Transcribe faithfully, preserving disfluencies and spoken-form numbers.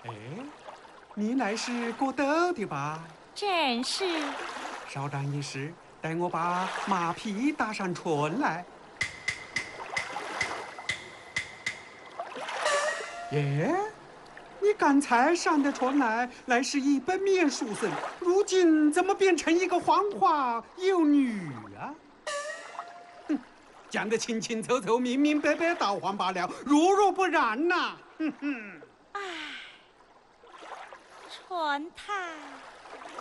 哎，你乃是过斗的吧？ 正是。 稍等一时，待我把马匹打上船来。耶，你刚才上的船来，乃是一本面书生，如今怎么变成一个黄花幼女啊？哼，讲得清清楚楚、明明白白倒黄罢了，如若不然呐、哼哼。 唉，船太